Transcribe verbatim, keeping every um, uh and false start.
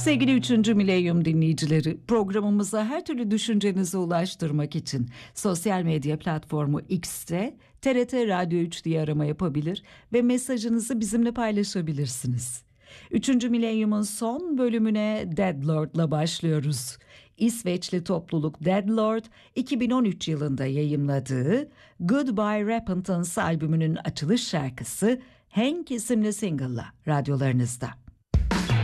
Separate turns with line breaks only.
Sevgili üçüncü Milenyum dinleyicileri, programımıza her türlü düşüncenizi ulaştırmak için sosyal medya platformu X'te T R T Radyo üç diye arama yapabilir ve mesajınızı bizimle paylaşabilirsiniz. üçüncü Milenyum'un son bölümüne Deadlord'la başlıyoruz. İsveçli topluluk Deadlord, iki bin on üç yılında yayımladığı Goodbye Repentance albümünün açılış şarkısı Hank isimli single'la radyolarınızda.